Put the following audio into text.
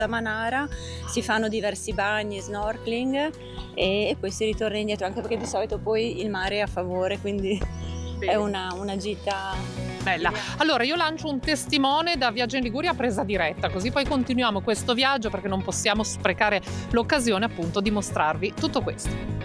da Manara si fanno diversi bagni, snorkeling e poi si ritorna indietro, anche perché di solito poi il mare è a favore, quindi è una gita Bella. ideale. Allora io lancio un testimone da Viaggio in Liguria presa diretta, così poi continuiamo questo viaggio perché non possiamo sprecare l'occasione appunto di mostrarvi tutto questo.